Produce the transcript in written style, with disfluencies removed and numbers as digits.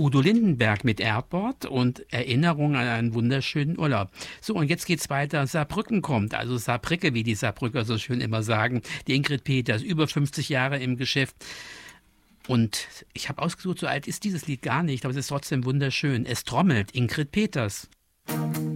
Udo Lindenberg mit Airport und Erinnerung an einen wunderschönen Urlaub. So, und jetzt geht's weiter. Saarbrücken kommt, also Saarbrücke, wie die Saarbrücker so schön immer sagen. Die Ingrid Peters, über 50 Jahre im Geschäft. Und ich habe ausgesucht, so alt ist dieses Lied gar nicht, aber es ist trotzdem wunderschön. Es trommelt Ingrid Peters.